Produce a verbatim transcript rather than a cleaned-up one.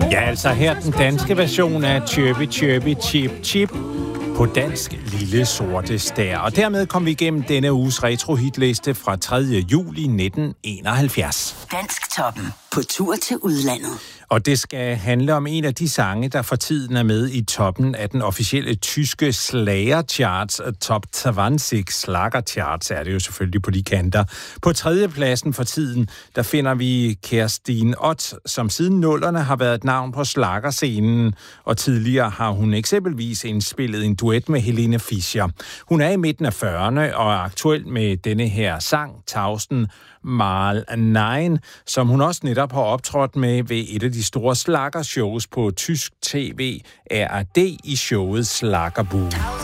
Ja, altså her den danske version af Chirpy Chirpy Chip Chip på dansk Lille Sorte Stær. Og dermed kom vi igennem denne uges retro-hitliste fra tredje juli nitten enoghalvfjerds. Dansk Toppen på tur til udlandet. Og det skal handle om en af de sange, der for tiden er med i toppen af den officielle tyske Schlagercharts. Top tyve Schlagercharts er det jo selvfølgelig på de kanter. På tredjepladsen for tiden, der finder vi Kerstin Ott, som siden nullerne har været et navn på schlagerscenen. Og tidligere har hun eksempelvis indspillet en duet med Helene Fischer. Hun er i midten af fyrrerne og er aktuel med denne her sang, Tausten Mal Nein, som hun også netop har optrådt med ved et af de store schlagershows på tysk tv, R A D, i showet Schlagerboom.